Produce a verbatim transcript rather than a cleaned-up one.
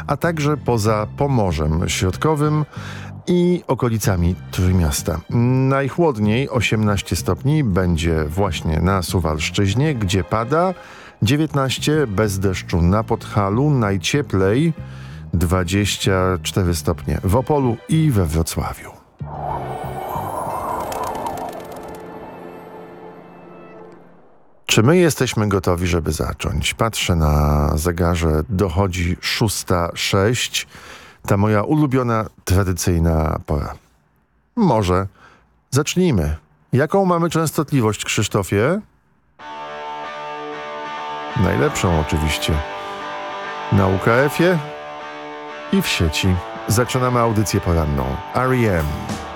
a także poza Pomorzem Środkowym i okolicami Trójmiasta. Najchłodniej osiemnaście stopni będzie właśnie na Suwalszczyźnie, gdzie pada, dziewiętnaście bez deszczu na Podhalu, najcieplej dwadzieścia cztery stopnie w Opolu i we Wrocławiu. Czy my jesteśmy gotowi, żeby zacząć? Patrzę na zegarze, dochodzi szósta sześć. Ta moja ulubiona, tradycyjna pora. Może zacznijmy. Jaką mamy częstotliwość, Krzysztofie? Najlepszą oczywiście. Na U K F-ie i w sieci. Zaczynamy audycję poranną. R E M